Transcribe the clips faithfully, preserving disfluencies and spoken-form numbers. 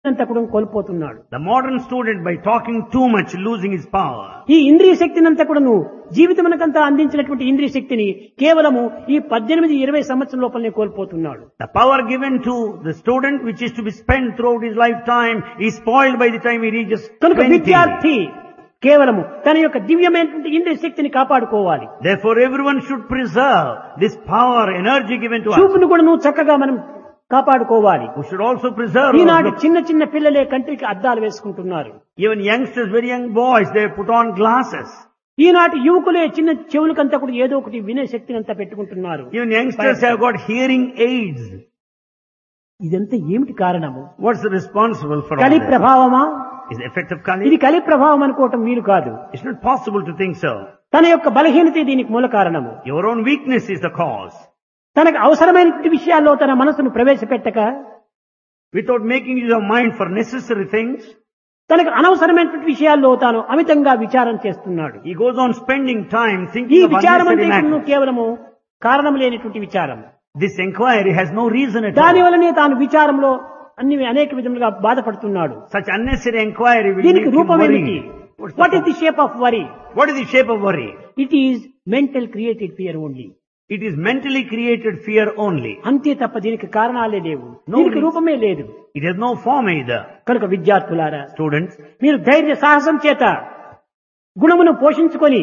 అంతా కూడా కోల్పోతున్నాడు. The modern student, by talking too much, losing his power. ఈ ఇంద్రియ శక్తిని అంతా కూడా జీవితమునకంతా అందించినటువంటి ఇంద్రియ శక్తిని కేవలము ఈ పద్దెనిమిది ఇరవై సంవత్సరం లోపలనే కోల్పోతున్నాడు. The power given to the student, which is to be spent throughout his lifetime, is spoiled by the time he reaches కనుక twenty. విద్యార్థి కేవలము తన యొక్క దివ్యమైనటువంటి ఇంద్రియ శక్తిని కాపాడుకోవాలి. Therefore, everyone should preserve this power, energy given to us. చూపును కూడా నువ్వు చక్కగా మనం కాపాడుకోవాలి. We should also preserve. ఈనాటి our- చిన్న చిన్న పిల్లలే కంటికి అద్దాలు వేసుకుంటున్నారు. Even youngsters, very young boys, they put on glasses. ఈనాటి యువకులే చిన్న చెవులకంతా కూడా ఏదో ఒకటి వినే శక్తిని అంతా పెట్టుకుంటున్నారు. Even youngsters have got hearing aids. ఇదంతా ఏమిటి కారణము? What's responsible for all కలి this? ప్రభావమా? Is the effect of ఇది Kali? కలి ప్రభావం అనుకోవటం వీలు కాదు. It's not possible to think so. తన యొక్క బలహీనత దీనికి మూల కారణము. Your own weakness is the cause. తనకు అవసరమైనటువంటి విషయాల్లో తన మనసును ప్రవేశపెట్టక Without making use of mind for necessary things, తనకు అనవసరమైనటువంటి విషయాల్లో తాను అమితంగా విచారం చేస్తున్నాడు. he goes on spending time ఈ thinking of విచారం unnecessary అంటే matters. కేవలము కారణం లేనటువంటి విచారం. This inquiry has no reason at దాని all. వల్లనే తాను విచారంలో అన్ని అనేక విధములుగా బాధపడుతున్నాడు. Such unnecessary inquiry will దీనికి make you రూపం ఏమిటి? worry. What's the what is cause? The shape of worry? What is the shape of worry? It is mental created fear only. It is mentally created fear only. అంతే తప్ప దీనికి కారణాలే లేవు. No దీనికి reason. రూపమే లేదు. It has no form either. కనుక విద్యార్థులారా, Students, మీరు ధైర్య సాహసం చేత గుణమును పోషించుకొని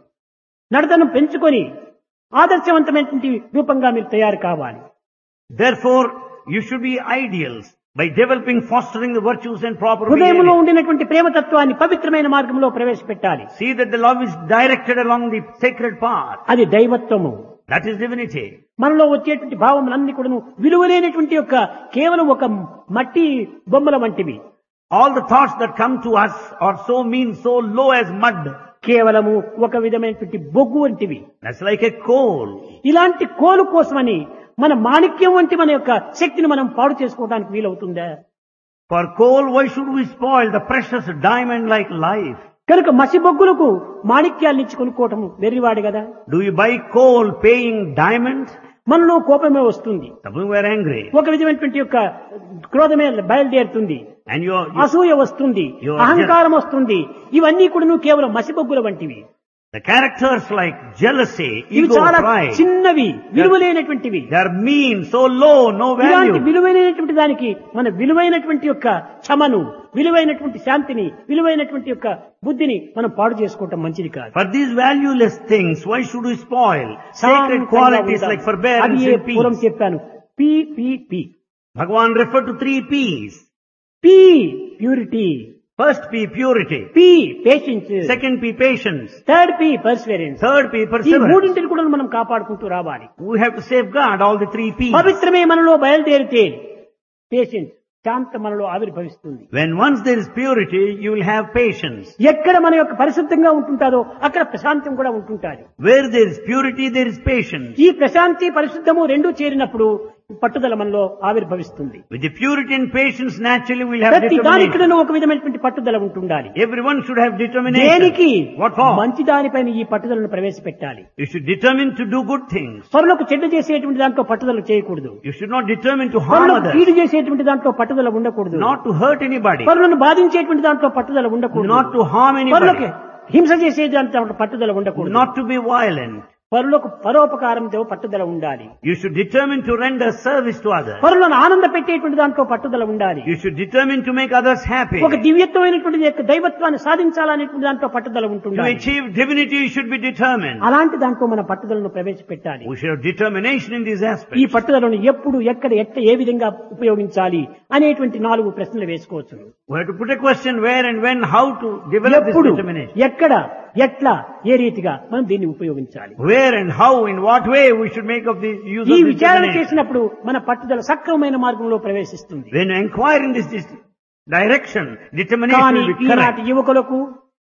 నడతను పెంచుకొని ఆదర్శవంతమైనటువంటి రూపంగా మీరు తయారు కావాలి. therefore, you should be ideals by developing, fostering the virtues and proper హృదయంలో behavior. ఉండినటువంటి ప్రేమతత్వాన్ని పవిత్రమైన మార్గంలో ప్రవేశపెట్టాలి. See that the love is directed along the sacred path. అది దైవత్వము. That is divinity. మనలో వచ్చేటువంటి భావములన్నీ కూడా విలువలేనటువంటి యొక్క కేవలం ఒక మట్టి బొమ్మల వంటివి. All the thoughts that come to us are so mean, so low as mud. కేవలము ఒక విధమైనటువంటి బొగ్గు వంటివి. That's like a coal. ఇలాంటి కోలు కోసమని మన మాణిక్యం వంటి మన యొక్క శక్తిని మనం పాడు చేసుకోవడానికి వీలవుతుందా? For coal, why should we spoil the precious diamond like life? కనుక మసి బొగ్గులకు మాణిక్యాలు ఇచ్చి కొనుక్కోవటం వెర్రివాడు కదా. Do you buy coal paying diamond? మనలో కోపమే వస్తుంది. Suppose we are angry ఒక విధమైనటువంటి యొక్క క్రోధమే బయలుదేరుతుంది. and you are, you, అసూయ వస్తుంది, You are అహంకారం వస్తుంది. ఇవన్నీ కూడా నువ్వు కేవలం మసిబొగ్గుల వంటివి. the characters like jealousy, ఇవి ego, చాలా pride, చిన్నవి, విలువలేనటువంటివి. they are mean, so low, no ఇలాంటి value. విలువైనటువంటి దానికి మన విలువైనటువంటి యొక్క క్షమను, విలువైనటువంటి శాంతిని, విలువైనటువంటి యొక్క బుద్ధిని మనం పాడు చేసుకోవటం మంచిది కాదు. For these valueless things, why should we spoil sacred శాంతంగా qualities ఉందాం. like forbearance అది and పూర్వం peace? చెప్పాను. P P P Bhagavan referred to three P's. P purity, First P, purity. P patience, Second P, patience. Third P Perseverance. Third P, ఈ perseverance. మూడింటిని కూడా మనం కాపాడుకుంటూ రావాలి. We have to safeguard all the three P's. పవిత్రమే మనలో బయలుదేరితే patience, శాంత మనలో ఆవిర్భవిస్తుంది. When once there is purity, you will have patience. ఎక్కడ మన యొక్క పరిశుద్ధంగా ఉంటుంటారో అక్కడ ప్రశాంతం కూడా ఉంటుంటారు. Where there is purity, there is patience. ఈ ప్రశాంతి పరిశుద్ధము రెండూ చేరినప్పుడు పట్టుదల మనలో ఆవిర్భవిస్తుంది. With the purity and patience, naturally we will have ప్రతి determination. దానికడను ఒక విధమైనటువంటి పట్టుదల ఉంటుండాలి. Everyone should have determination. దేనికి? What for? మంచి దానిపైన ఈ పట్టుదలను ప్రవేశపెట్టాలి. You should determine to do good things. పరులకు చెడ్డ చేసేటువంటి దాంట్లో పట్టుదల చేయకూడదు. You should not determine to harm పరులకు others. కీడు చేసేటువంటి దాంట్లో పట్టుదల ఉండకూడదు. Not to hurt anybody. పరులను బాధించేటువంటి దాంట్లో పట్టుదల ఉండకూడదు. Not to harm పరులకు anybody. హింస చేసే దాంట్లో పట్టుదల ఉండకూడదు. Not to be violent. పరులకు పరోపకారంతో పట్టుదల ఉండాలి. You should determine to render service to others. పరులను ఆనంద పెట్టేటువంటి దాంట్లో పట్టుదల ఉండాలి. You should determine to make others happy. ఒక దివ్యత్వమైనటువంటి యొక్క దైవత్వాన్ని సాధించాలనేటువంటి దాంట్లో పట్టుదల To ఉంటుంది. achieve divinity, you should be determined. అలాంటి దాంట్లో మన పట్టుదలను ప్రవేశపెట్టాలి. We should have determination in these ఈ aspects. పట్టుదలను ఎప్పుడు, ఎక్కడ, ఎట్ట, ఏ విధంగా ఉపయోగించాలి అనేటువంటి నాలుగు ప్రశ్నలు వేసుకోవచ్చు. We have to put a question where and when, how to develop this ఎప్పుడు, determination. ఎక్కడ, ఎట్లా, ఏ రీతిగా మనం దీన్ని ఉపయోగించాలి. Where and how, in what way we should make of the use ఈ of this విచారణ determination. చేసినప్పుడు మన పట్టుదల సక్రమమైన మార్గంలో ప్రవేశిస్తుంది. When you inquire in this, this direction, determination కానీ will be ఈనాటి correct. యువకులకు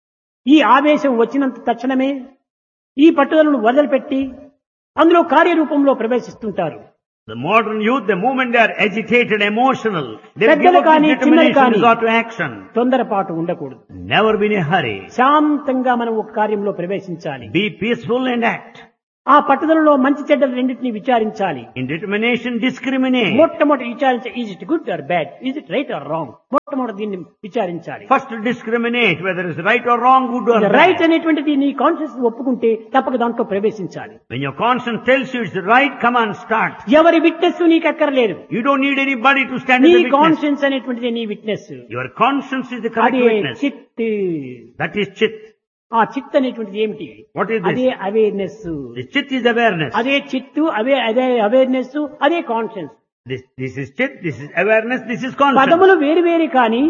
ఈ ఆవేశం వచ్చినంత తక్షణమే ఈ పట్టుదలను వదిలిపెట్టి అందులో కార్యరూపంలో ప్రవేశిస్తుంటారు. The modern youth, the moment they are agitated, emotional, they give పెద్దలు up కానీ, this చిన్నలు determination కానీ. resort to action. తొందరపాటు ఉండకూడదు. Never be in a hurry. శాంతంగా మనం ఒక కార్యంలో ప్రవేశించాలి. Be peaceful and act. ఆ పట్టుదలలో మంచి చెడ్డలు రెండింటిని విచారించాలి. In determination, discriminate. మొట్టమొదటి విచారించాలి, is it good or bad, is it right are wrong, మొట్టమొదటి దీన్ని విచారించాలి. First discriminate whether it's right or wrong, good or bad. Right అనేటువంటిది నీ కాన్షియస్ ఒప్పుకుంటే తప్పక దాంట్లో ప్రవేశించాలి. When your conscience tells you it's right, come on, start. ఎవరి witness నీకు అక్కర్లేదు. You don't need anybody to stand నీ as a witness. కాన్షియన్స్ అనేటువంటిది నీ witness. Your conscience is the correct అదే witness. చిత్. That is chit. ఆ చిత్ అనేటువంటిది ఏమిటి? What is అదే this? Awareness. The chit is awareness. అదే చిత్తు, అవే అదే అవేర్నెస్, అదే conscience. This, this is chit, this is awareness, this is conscience. పదములు వేరు వేరు కానీ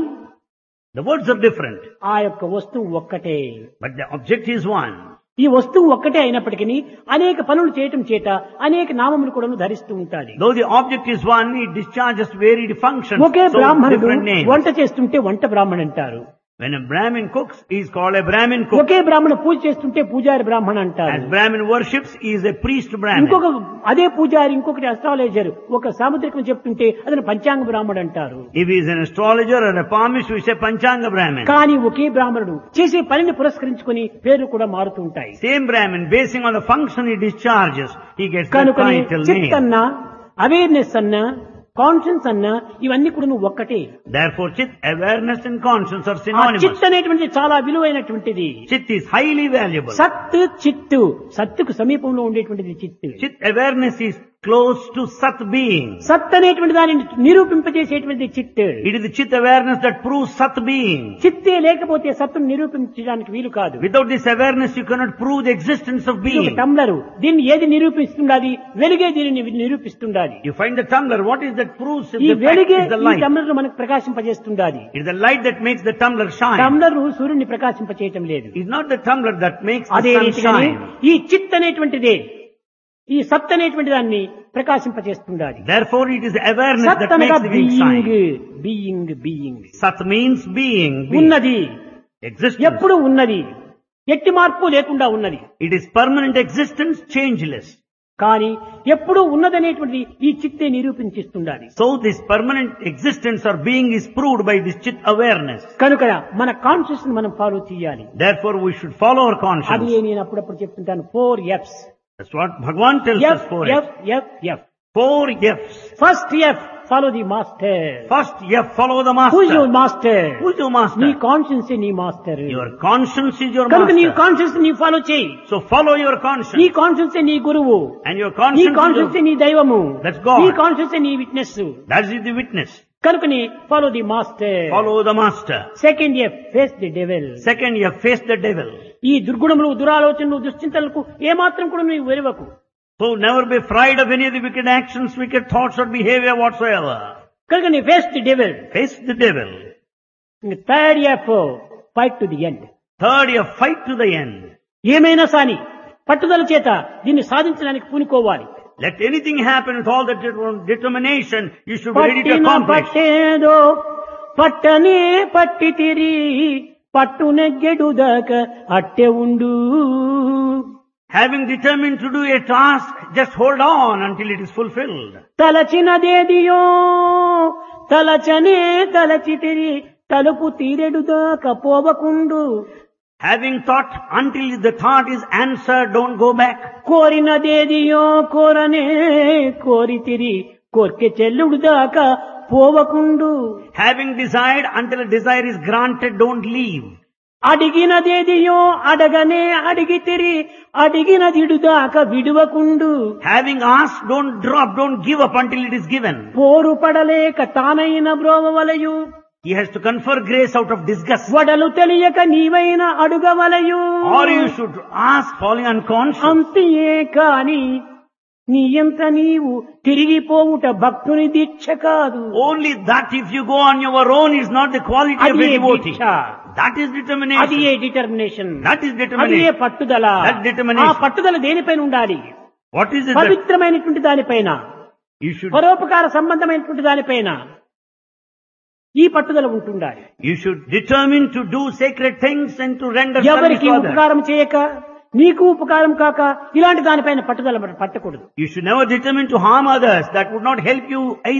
The words are different, ఆ యొక్క వస్తువు ఒక్కటే. but the object is one. ఈ వస్తువు ఒక్కటే అయినప్పటికీ అనేక పనులు చేయటం చేత అనేక నామములు కూడా ధరిస్తూ ఉంటాది. Though the object is one, it discharges varied functions. Okay So బ్రాహ్మణుడు different names. వంట చేస్తుంటే వంట బ్రాహ్మణ అంటారు. When a Brahmin cooks, he is called a Brahmin cook. ఒకే బ్రాహ్మణ పూజ చేస్తుంటే పూజారి బ్రాహ్మణ అంటారు. As Brahmin worships, he is a priest Brahmin. ఇంకొక అదే పూజారి ఇంకొకటి అస్ట్రాలజర్ ఒక సాముద్రికం చెప్తుంటే అతను పంచాంగ బ్రాహ్మణ అంటారు. If he is an astrologer or a palmist, we say Panchanga Brahmin. కానీ ఒకే బ్రాహ్మణుడు చేసే పనిని పురస్కరించుకొని పేరు కూడా మారుతూ ఉంటాయి. Same Brahmin, basing on the function he discharges, he gets the కనుకనే title చిత్ name. అన్నా అవేర్నెస్ అన్నా కాన్షియన్స్ అన్నా ఇవన్నీ కూడా నువ్వు ఒక్కటే. Therefore, chit, awareness and conscience are ఆ synonymous. చిత్ అనేటువంటిది చాలా విలువైనటువంటిది. Chit is highly valuable. సత్ చిత్తు, సత్తుకు సమీపంలో ఉండేటువంటిది చిత్తు. Chit awareness is close to Sat being. సత్ అనేటువంటి దానిని నిరూపింపజేసేటువంటిది చిత్. It is the Chit awareness that proves Sat being. చిత్తే లేకపోతే సత్తును నిరూపించడానికి వీలు కాదు. Without this awareness, you cannot prove the existence of ఇది ఒక being. టంబ్లరు, దీన్ని ఏది నిరూపిస్తుండాలి? వెలుగే దీనిని నిరూపిస్తుండాలి. You find the tumbler, what is that proves if ఈ the fact వెలుగే is the ఈ light? టంబ్లర్ మనకు ప్రకాశింపజేస్తుండాలి. It is the light that makes the tumbler shine. టంబ్లరు సూర్యుని ప్రకాశింపచేయటం లేదు. It is not the tumbler that makes the అదే sun రీతిగానే shine. ఈ చిత్ అనేటువంటిదే ఈ సత్ అనేటువంటి దాన్ని ప్రకాశింపచేస్తుండాలి. Therefore, it is the awareness సత్ that అనగా makes the wind being, shine. Being being Sat means being, being. ఉన్నది, Existence. ఎప్పుడు ఉన్నది, ఎట్టి మార్పు లేకుండా ఉన్నది. It is permanent existence, changeless. కానీ ఎప్పుడు ఉన్నదనేటువంటిది ఈ చిత్తే నిరూపించిస్తుండాలి. So this permanent existence or being is proved by this chit awareness. కనుక మన కాన్షియస్ ని మనం ఫాలో చేయాలి. Therefore, we should follow our అది conscience. నేను అప్పుడప్పుడు చెప్తుంటాను, four ఎఫ్స్. That's what Bhagavan tells us. F Four F F's. F F. Four F's. First F, follow the master. First F, follow the who is your master. Master? Who is your నీ master? Conscience నీ master. Your conscience is your కనుక నీ master. Conscience నీ follow చేయి. So follow your నీ conscience. Conscience నీ గురువు. And your నీ conscience కాన్షియన్స్ is నీ దైవము. That's God. నీ కాన్షియన్స్ నీ witness. your, that is the witness. కనుక నీ follow the master. Follow the master. Second F, face the devil. Second F, face the devil. ఈ దుర్గుణములు, దురాలోచనలు, దుశ్చింతలకు ఏమాత్రం కూడా నువ్వు వెరవకు. So never be afraid of any of the wicked actions, wicked thoughts or behavior whatsoever. కనుక నీ face the devil. Face the devil. Third F, fight to the end. Third F, fight to the end. ఏమైనా సాని పట్టుదల చేత దీన్ని సాధించడానికి పూనుకోవాలి. Let anything happen with all that det- determination, you should be ready to పట్టిన accomplish. పట్టేదో పట్టనే పట్టి తిరి పట్టు నెగ్గెడు దాకా అట్టె ఉండు. Having determined to do a task, just hold on until it is fulfilled. తలచినదేదియో తలచనే తలచి తిరి తలుపు తీరెడు దాకా పోవకుండు. Having thought until the thought is answered, don't go back. కోరినదేదియో కోరనే కోరి తిరి కోర్కె చెల్లుడు దాకా పోవకుండు. Having desired until a desire is granted, don't leave. అడిగినదేదియో అడగనే అడిగి తిరి అడిగినదిడు దాకా విడువకుండు. Having asked, don't drop, don't give up until it is given. పోరు పడలేక తానైన బ్రోవవలయు. He has to confer grace out of disgust. వడలు తెలియక నీవైన అడుగవలయు. Or you should ask falling unconscious. అంతియే కాని నీ ఎంత నీవు తిరిగిపోవుట భక్తుని దీక్ష కాదు. Only that if you go on your own is not the quality of అది a A devotee. Deeksha, That is అది determination. A determination, That is అది ఏ determination. పట్టుదల. That determination. ఆ పట్టుదల దేనిపైన ఉండాలి? What is it that పవిత్రమైనటువంటి దానిపైన, you should, పరోపకార సంబంధమైనటువంటి దానిపైన ఈ పట్టుదల ఉంటుండాలి. you should determine to do sacred things and to render service ఎవరికి to others. ఉపకారం చేయక నీకు ఉపకారం కాక ఇలాంటి దానిపైన పట్టుదల పట్టకూడదు. You should never determine to harm others. That would not help you either.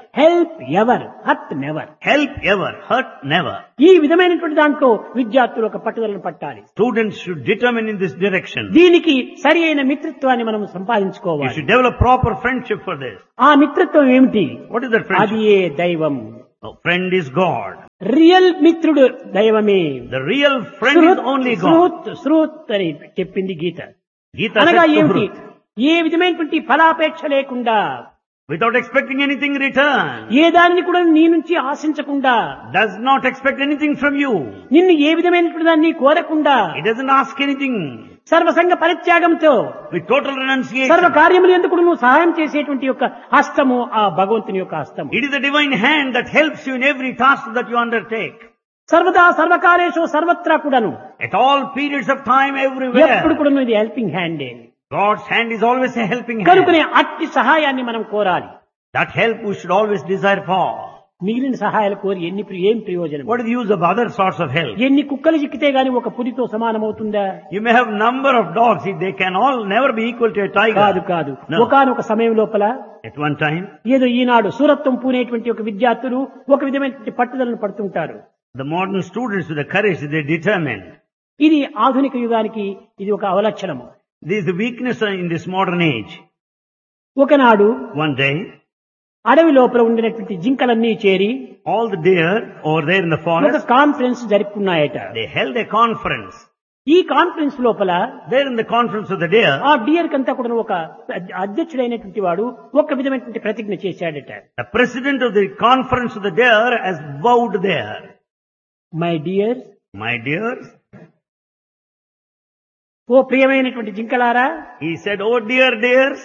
Help ever hurt never. Help ever, hurt never. ఈ విధమైనటువంటి దాంట్లో విద్యార్థులు ఒక పట్టుదలను పట్టాలి. Students should determine in this direction. దీనికి సరి అయిన మిత్రత్వాన్ని మనం You సంపాదించుకోవాలి. should develop proper friendship for this. ఆ మిత్రత్వం ఏమిటి? What is that అది friendship? ఏ దైవం. A friend is God. Real మిత్రుడు దైవమే. The real friend is only God. శ్రూత్ శ్రూత్ అని చెప్పింది గీత. Gita అనగా says ఏమిటి? Suhrut. ఏ విధమైనటువంటి ఫలాపేక్ష లేకుండా, Without expecting anything in return. ఏ దానిని కూడా నీ నుంచి ఆశించకుండా, Does not expect anything from you. నిన్ను ఏ విధమైనటువంటి దాన్ని కోరకుండా, It doesn't ask anything. సర్వసంగ పరిత్యాగంతో With total renunciation. సర్వ కార్యములు ఎందుకు నువ్వు సహాయం చేసేటువంటి యొక్క హస్తము ఆ భగవంతుని యొక్క హస్తము. It is the divine hand that helps you in every task that you undertake. సర్వదా సర్వకాలేషు సర్వత్రా కూడాను At all periods of time, everywhere. ఎప్పుడు కూడా ఇది helping హ్యాండే. God's hand is always a helping hand. కనుకనే అట్టి సహాయాన్ని మనం కోరాలి. That help we should always desire for. మిగిలిన సహాయాలు కోరి ఎన్ని ప్రి- ఏం ప్రయోజనం? What is the use of other sorts of help? ఎన్ని కుక్కలు చిక్కితే గాని ఒక పులితో సమానమవుతుందా? You may have number of dogs, they can all never be equal to a కాదు tiger. కాదు. No. ఒకానొక సమయం లోపల At one time, ఏదో ఈనాడు సూరత్వం పూనేటువంటి ఒక విద్యార్థులు ఒక విధమైనటువంటి పట్టుదలను పడుతుంటారు. the modern students with the courage, they determine. ఇది ఆధునిక యుగానికి ఇది ఒక అవలక్షణము. This is the weakness in this modern age. ఒకనాడు One day, అడవి లోపల ఉండినటువంటి జింకలన్నీ చేరి all the deer over there in the ఒక forest, conference జరుపుకున్నాయట. they held a conference. ఈ కాన్ఫరెన్స్ లోపల There in the conference of the deer, ఆ dear కంతా కూడా ఒక అధ్యక్షుడైనటువంటి వాడు ఒక విధమైనటువంటి ప్రతిజ్ఞ చేశాడట. the president of the conference of the deer has vowed there. My dear, My dears, ఓ ప్రియమైనటువంటి జింకలారా, he said, oh dear dears,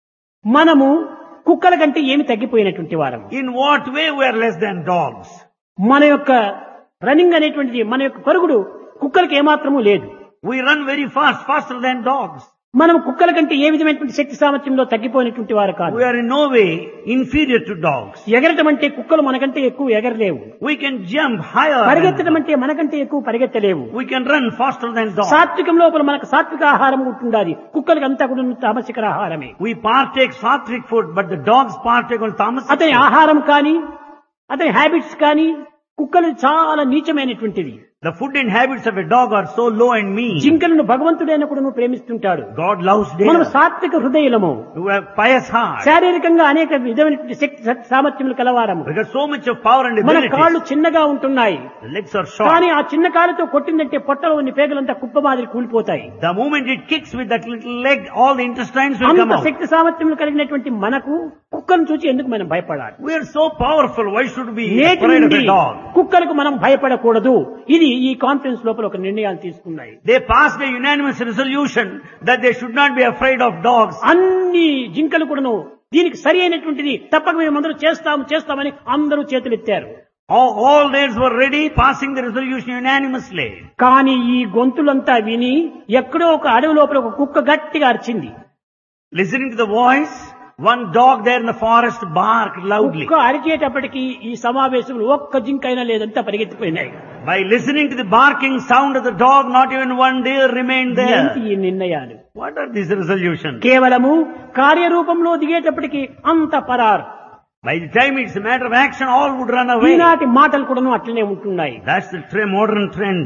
మనము కుక్కల కంటే ఏమి తగ్గిపోయినటువంటి వారము. in what way we are less than dogs? మన యొక్క రన్నింగ్ అనేటువంటిది, మన యొక్క పరుగుడు కుక్కలకి ఏమాత్రము లేదు. We run very fast, faster than dogs. మనం కుక్కల కంటే ఏ విధమైనటువంటి శక్తి సామర్థ్యంలో తగ్గిపోయినటువంటి వారు కాదు. We are in no way inferior to dogs. ఎగరటం అంటే కుక్కలు మనకంటే ఎక్కువ ఎగరలేవు. We can jump higher. than పరిగెత్తడం dogs. అంటే మనకంటే ఎక్కువ పరిగెత్తలేవు. We can run faster than dogs. సాత్వికం లోపల మనకు సాత్విక ఆహారం ఉంటుండాలి. కుక్కలకి అంతా కూడా తామసిక ఆహారమే. We partake sattvic food, but the dogs partake on tamasic అతని food. ఆహారం కానీ అతని హ్యాబిట్స్ కానీ కుక్కలు చాలా నీచమైనటువంటిది. The food and habits of a dog are so low and mean. జింకలను భగవంతుడైన కూడా ప్రేమిస్తుంటాడు. God loves మనం deer. సాత్విక హృదయలము, You have pious heart. శారీరకంగా అనేక విధమైనటువంటి శక్తి సత్ సామర్థ్యములు కలవారము. We got so much of power and మన ability. కాళ్ళు చిన్నగా ఉంటున్నాయి. The legs are short. కానీ ఆ చిన్న కాలుతో కొట్టిందంటే పొట్టలో ఉన్న పేగులంతా కుప్ప మాదిరి కూలిపోతాయి. The moment it kicks with that little leg, all the intestines will come అంత out. శక్తి సామర్థ్యములు కలిగినటువంటి మనకు కుక్కను చూసి ఎందుకు మనం భయపడాలి? We are so powerful. Why should we be నేటి afraid of నుండి a dog? కుక్కలకు మనం భయపడకూడదు. ఇది ఈ కాన్ఫరెన్స్ లోపల ఒక నిర్ణయాలు తీసుకున్నాయి. They passed a unanimous resolution that they should not be afraid of dogs. అన్ని జింకలు కూడాను దీనికి సరి అయినటువంటిది తప్పక మేము అందరూ చేస్తాము చేస్తామని అందరూ చేతులెత్తారు. All, all theirs were ready, passing the resolution unanimously. కానీ ఈ గొంతులంతా విని ఎక్కడో ఒక అడవి లోపల ఒక కుక్క గట్టిగా అరిచింది. Listening to the voice, one dog there in the forest barked loudly. కుక్క అరిచేటప్పటికి ఈ సమావేశంలో ఒక్క జింకైనా లేదంతా పరిగెత్తిపోయినాయి. By listening to the barking sound of the dog, not even one deer remained ఏంటి there. ఈ నిర్ణయాలు? What are these resolutions? కేవలము కార్యరూపంలో దిగేటప్పటికి అంత పరారు. By the time it's a matter of action, all would run away. ఈనాటి మాటలు కూడాను అట్లనే ఉంటున్నాయి. That's the tre- modern trend.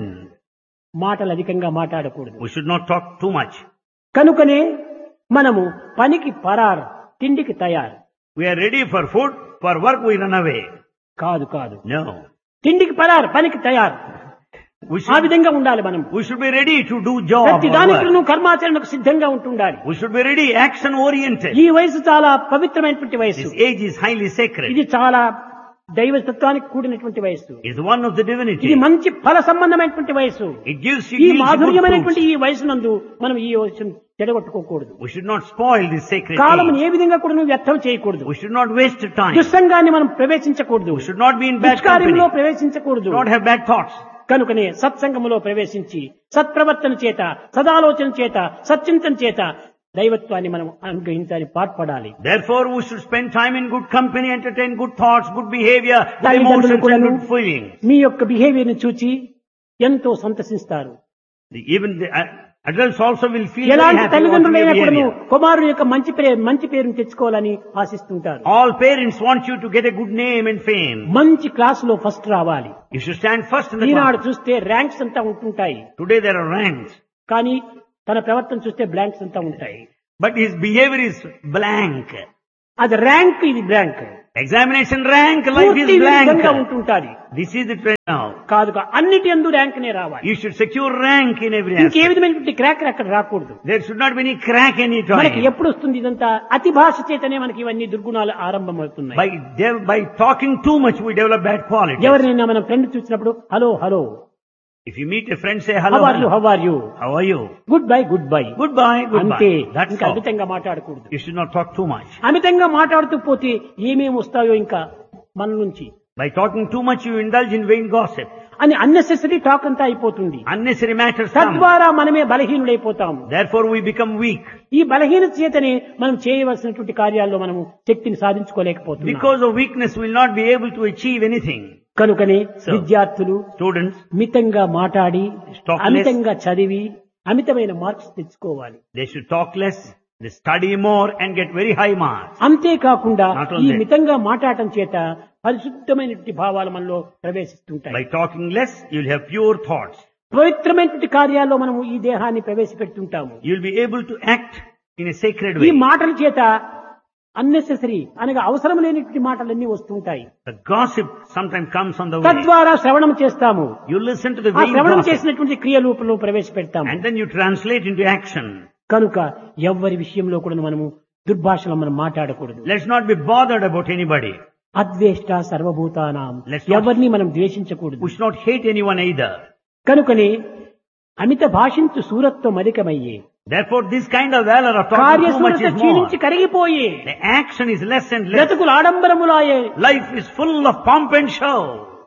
మాటలు అధికంగా మాట్లాడకూడదు. We should not talk too much. కనుకనే మనము పనికి పరారు, తిండికి తయారు. We are ready for food, for work we run away. కాదు కాదు, No. తిండికి పరారు, పనికి తయారు. We ఆ should, విధంగా ఉండాలి మనం. we should be ready to do job ప్రతి or దానికి work. నువ్వు కర్మాచరణకు సిద్ధంగా ఉంటుండాలి. We should be ready, action oriented. ఈ వయసు చాలా పవిత్రమైనటువంటి వయసు. This age is highly sacred. ఇది చాలా దైవతత్వానికి కూడినటువంటి వయసు. It's one of the ఇది divinity. మంచి ఫల సంబంధమైనటువంటి వయసు. It gives you ఈ yields good మాధుర్యమైనటువంటి fruits. ఈ వయసునందు మనం ఈ వయసును చెడగొట్టుకోకూడదు. We should not spoil this sacred column age. ఏ విధంగా కూడా నువ్వు వ్యర్థం చేయకూడదు. We should not waste time. దుస్సంగాన్ని మనం ప్రవేశించకూడదు. We should not be in bad company. దుష్కార్యంలో We ప్రవేశించకూడదు. should not have bad thoughts. కనుకనే సత్సంగములో ప్రవేశించి సత్ప్రవర్తన చేత, సదాలోచన చేత, సచ్చింతన చేత దైవత్వాన్ని మనం అనుగ్రహించాలని పాటుపడాలి. Therefore, we should spend time in good company, entertain good thoughts, good behavior, good తల్లిదండ్రులు emotions and కూడాను good feelings. మీ యొక్క బిహేవియర్ ని చూచి ఎంతో సంతసిస్తారు. The- Even the, uh, Adults also will feel very ఎలాంటి happy watching తల్లిదండ్రులు their అయినప్పుడు behavior. కుమారుడు యొక్క మంచి పేరు మంచి పేరును తెచ్చుకోవాలని ఆశిస్తుంటారు. All parents want you to get a good name and fame. మంచి క్లాసులో ఫస్ట్ రావాలి. You should stand first in the Eenadu class. చూస్తే ర్యాంక్స్ అంతా ఉంటుంటాయి, Today there are ranks, కానీ తన ప్రవర్తన చూస్తే బ్లాంక్స్ అంతా ఉంటాయి. but his behavior is blank. అది ర్యాంక్, ఇది బ్లాంక్. Examination rank, life పూర్తి is విధంగా blank. ఉంటుంటాది. This is the trend now. కాదు కా- అన్నిటి యందు ర్యాంక్ నే రావాలి. You should secure rank in every ఇంకే aspect. విధమైనటువంటి క్రాక్ అక్కడ రాకూడదు. There should not be any crack any మనకి time. ఎప్పుడు వస్తుంది ఇదంతా? అతి భాష చేతనే మనకి ఇవన్నీ దుర్గుణాలు ఆరంభమవుతున్నాయి. By, de- by talking too much, we develop bad qualities. ఎవరినైనా మనం ఫ్రెండ్ చూసినప్పుడు hello hello, If you meet a friend, say hello. How are you, hello. How are you, How are you? Good bye good bye, Goodbye, అంతే. goodbye. That's ఇంకా all. అమితంగా మాట్లాడకూడదు. You should not talk too much. అమితంగా మాట్లాడుతూ పోతే ఏమేమి వస్తాయో ఇంకా మన నుంచి By talking too much, you indulge in vain gossip. అని అన్నెసెసరీ టాక్ అంతా అయిపోతుంది. Unnecessary matters come. తద్వారా మనమే బలహీనుడైపోతాము. Therefore, we become weak. ఈ బలహీనత చేతనే మనం చేయవలసినటువంటి కార్యాల్లో మనము శక్తిని సాధించుకోలేకపోతున్నాం. Because of weakness, we will not be able to achieve anything. కనుకనే So, విద్యార్థులు Students, మితంగా మాట్లాడి Talk less. అమితంగా చదివి అమితమైన మార్క్స్ తెచ్చుకోవాలి. they should talk less, they study more and get very high marks. అంతేకాకుండా Not ఈ only- మితంగా మాట్లాడటం చేత పరిశుద్ధమైనటువంటి భావాలు మనలో ప్రవేశిస్తుంటాయి. By talking less, you'll have pure thoughts. పవిత్రమైనటువంటి కార్యాల్లో మనము ఈ దేహాన్ని ప్రవేశపెడుతుంటాము. You'll be able to act in a sacred ఈ way. మాటల చేత అన్నెసెసరీ అనగా అవసరం లేనటువంటి మాటలన్నీ వస్తుంటాయి. The gossip sometimes comes on the way. తద్వారా శ్రవణం చేస్తాము. You listen to the ఆ vain శ్రవణం gossip చేసినటువంటి క్రియరూపంలో ప్రవేశపెడతాము. and then you translate into action. కనుక ఎవ్వరి విషయంలో కూడా మనము దుర్భాషలో మనం మాట్లాడకూడదు. Let's not be bothered about anybody. అద్వేష్ట సర్వభూతానాం, Let's not- ఎవరిని మనం ద్వేషించకూడదు. We should not hate anyone either. కనుకనే అమిత భాషించు సూరత్వం అధికమయ్యే, Therefore, this kind of valor of talking too much కార్యశూరత is more. క్షీణించి కరిగిపోయే, The action is less and less. బ్రతుకులు ఆడంబరములాయే. Life is full of pomp and show.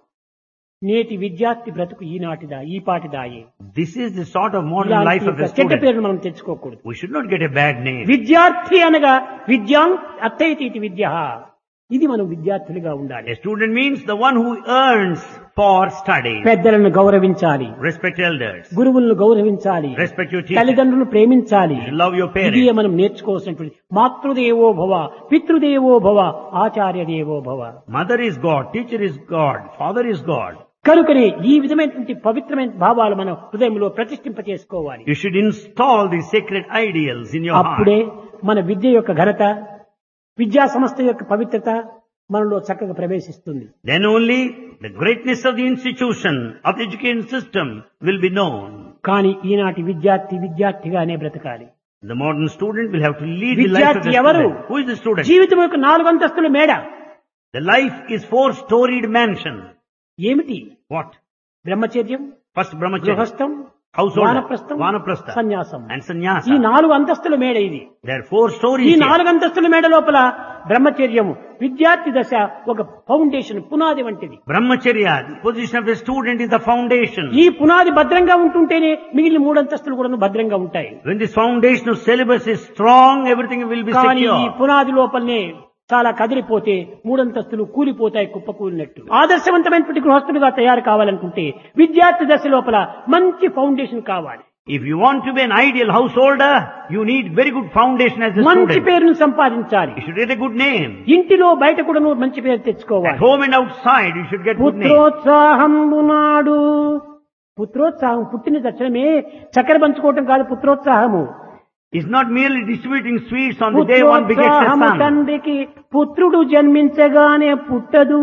నేటి విద్యార్థి బ్రతుకు ఈనాటిదా, ఈ పాటిదాయే. This is the sort of modern ఇలాంటి life of a యొక్క చెడ్డ student. పేరును మనం తెచ్చుకోకూడదు. We should not get a bad name. విద్యార్థి అనగా విద్యాం అర్థయతి ఇది విద్య, ఇది మనం విద్యార్థులుగా ఉండాలి. A student means the one who earns for study. పెద్దలను గౌరవించాలి, Respect elders. గురువులను గౌరవించాలి, Respect your teachers. తల్లిదండ్రులను ప్రేమించాలి. You should love your ఇది parents. మనం నేర్చుకోవాల్సినటువంటి మాతృదేవో భవ, పితృదేవో భవ, ఆచార్య దేవో భవ. Mother is God, teacher is God, father is God. కనుకనే ఈ విధమైనటువంటి పవిత్రమైన భావాలు మనం హృదయంలో ప్రతిష్ఠింప చేసుకోవాలి. You should install these sacred ideals in your అప్పుడే heart. మన విద్య యొక్క ఘనత, విద్యా సంస్థ యొక్క పవిత్రత మనలో చక్కగా ప్రవేశిస్తుంది. Then only the greatness of the institution, of the education system will be known. కానీ ఈనాటి విద్యార్థి విద్యార్థిగానే బ్రతకాలి. The modern student will have to lead the life of the విద్యార్థి ఎవరు? student. Who is the student? జీవితం యొక్క నాలుగు అంతస్తుల మేడ. The life is four-storied mansion. ఏమిటి? What? బ్రహ్మచర్యం, First brahmacharya, గృహస్థం, household, వానప్రస్థం, vanaprastha, సన్యాసం. and ఈ sannyasa. నాలుగు అంతస్తుల మేడ ఇది. There are four ఈ stories here. నాలుగు అంతస్తుల మేడ లోపల బ్రహ్మచర్యము విద్యార్థి దశ ఒక ఫౌండేషన్, పునాది వంటిది. Brahmacharya, the position of the student is the foundation. ఈ పునాది భద్రంగా ఉంటుంటేనే మిగిలిన మూడు అంతస్తులు కూడా భద్రంగా ఉంటాయి. When this foundation of syllabus is strong, everything will be కానీ ఈ secure. పునాది లోపలనే చాలా కదిలిపోతే మూడంతస్తులు కూలిపోతాయి, కుప్పకూలినట్టు. ఆదర్శవంతమైనటువంటి గృహస్థులుగా తయారు కావాలనుకుంటే విద్యార్థి దశ లోపల మంచి ఫౌండేషన్ కావాలి. If you want to be an ideal householder, you need very good foundation as a మంచి student. పేరును సంపాదించాలి. You should get a good name. ఇంటిలో బయట కూడా నువ్వు మంచి పేరు At తెచ్చుకోవాలి. home and outside, you should get good name. పుత్రోత్సాహంబు నాడు, పుత్రోత్సాహం పుట్టిన తక్షణమే చక్కెర పంచుకోవటం కాదు పుత్రోత్సాహము. It's not merely distributing sweets on the day one begets a పుత్రోత్సాహము son. తండ్రికి పుత్రుడు జన్మించగానే పుట్టదు.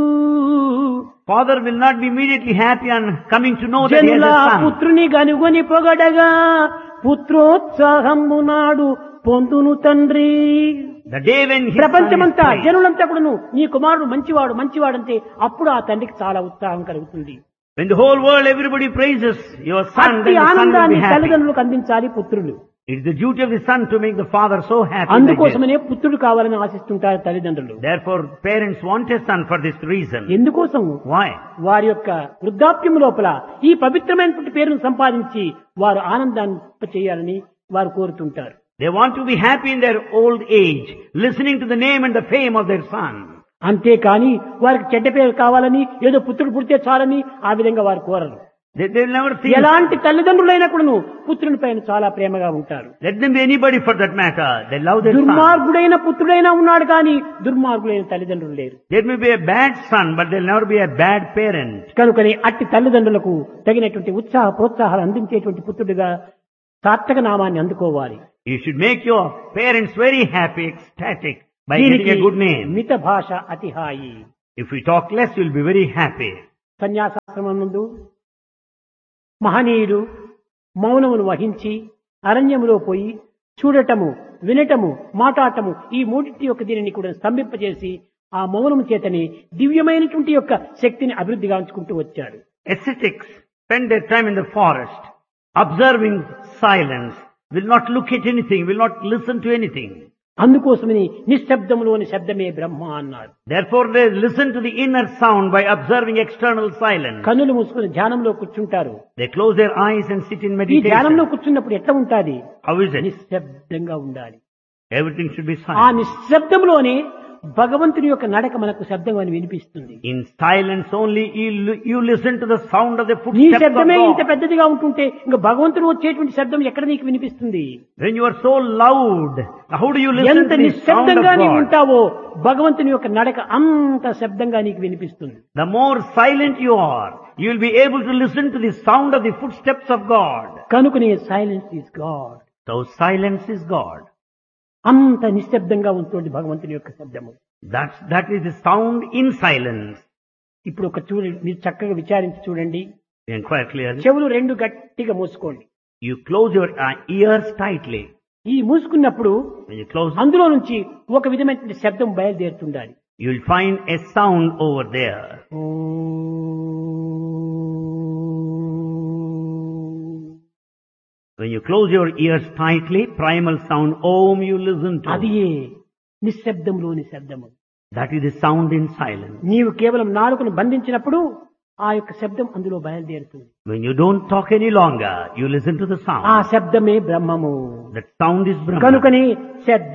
Father will not be immediately happy on coming to know that he has జనుల a son. పుత్రుని గనుగొని పొగడగా పుత్రోత్సాహంబు నాడు పొందును తండ్రి. The day when his son is ప్రపంచమంతా praised. జనులంతా కూడాను నీ కుమారుడు మంచివాడు మంచివాడంటే అప్పుడు ఆ తండ్రికి చాలా ఉత్సాహం కలుగుతుంది. When the whole world, everybody praises your son, అట్టి then the son will ఆనందాన్ని be happy. తల్లిదండ్రులకు అందించాలి పుత్రులు. It's the duty of the son to make the father so happy. like this. అందుకోసమనే పుత్రుడు కావాలని ఆశిస్తుంటారు తల్లిదండ్రులు. Therefore, parents want a son for this reason. ఎందుకోసం? Why? వారి యొక్క వృద్ధాప్యం లోపల ఈ పవిత్రమైనటువంటి పేరును సంపాదించి వారు ఆనందాన్ని చేయాలని వారు కోరుతుంటారు. They want to be happy in their old age, listening to the name and the fame of their son. అంతేకాని వారికి చెడ్డ పేరు కావాలని, ఏదో పుత్రుడు పుడితే చాలని ఆ విధంగా వారు కోరరు. They, they will never think. ఎలాంటి తల్లిదండ్రులైనా కూడాను పుత్రుని పైన చాలా ప్రేమగా ఉంటారు. Let them be anybody for that matter. They love their son. దుర్మార్గుడైన పుత్రుడైనా ఉన్నాడు కానీ దుర్మార్గుడైన తల్లిదండ్రులు లేరు. There may be a bad son, but there will never be a bad parent. కనుకనే అట్టి తల్లిదండ్రులకు తగినటువంటి ఉత్సాహ ప్రోత్సాహాలు అందించేటువంటి పుత్రుడిగా సార్థక నామాన్ని అందుకోవాలి. You should make your parents very happy, ecstatic by దీనికి getting a good name. మిత భాష అతిహాయి. If we talk less, you will be very happy. సన్యాసాశ్రమం నందు మహనీయుడు మౌనమును వహించి అరణ్యములో పోయి చూడటము, వినటము, మాట్లాడటము ఈ మూడింటి యొక్క దీనిని కూడా స్తంభింపజేసి ఆ మౌనము చేతని దివ్యమైనటువంటి యొక్క శక్తిని అభివృద్ధిగా ఉంచుకుంటూ వచ్చాడు. Ascetics spend their time in the forest, observing silence, will not look at anything, will not listen to anything. అందుకోసమని నిశ్శబ్దములోని శబ్దమే బ్రహ్మ అన్నాడు. Therefore they listen to the inner sound by observing external silence. కన్నులు మూసుకుని ధ్యానంలో కూర్చుంటారు. They close their eyes and sit in ఈ meditation. ధ్యానంలో కూర్చున్నప్పుడు ఎట్లా ఉంటాది? How is it? నిశ్శబ్దంగా ఉండాలి. Everything should be ఆ silent. నిశ్శబ్దంలోనే భగవంతుని యొక్క నడక మనకు శబ్దం అని వినిపిస్తుంది. In silence only you, you listen to the sound of the నీ footsteps of శబ్దమే ఇంత God. పెద్దదిగా ఉంటుంటే ఇంకా భగవంతుడు వచ్చేటువంటి శబ్దం ఎక్కడ నీకు వినిపిస్తుంది? When you are so loud, how do you listen ఎంత to the sound of నిశ్శబ్దంగా నీవు God? ఉంటావో భగవంతుని యొక్క నడక అంత శబ్దంగా నీకు వినిపిస్తుంది. The more silent you are, you will be able to listen to the sound of the footsteps of God. కనుకనే silence is God. So silence is God. అంత నిశ్శబ్దంగా ఉంటుంది భగవంతుని యొక్క శబ్దము. That's, that is the sound in silence. ఇప్పుడు ఒక చూడ మీరు చక్కగా విచారించి చూడండి. You inquire clearly. చెవులు రెండు గట్టిగా మూసుకోండి. You close your uh, ears tightly. ఈ మూసుకున్నప్పుడు When you close, అందులో నుంచి ఒక విధమైనటువంటి శబ్దం బయలుదేరుతుండాలి. you will find a sound over there. When you close your ears tightly, primal sound Om you listen to. అది నిశ్శబ్దంలోని శబ్దము. That is the sound in silence. నీవు కేవలం నాలుకను బంధించినప్పుడు ఆ యొక్క శబ్దం అందులో బయలుదేరుతుంది. When you don't talk any longer, you listen to the ఆ sound. శబ్దమే బ్రహ్మము. That sound is Brahma. కనుకని శబ్ద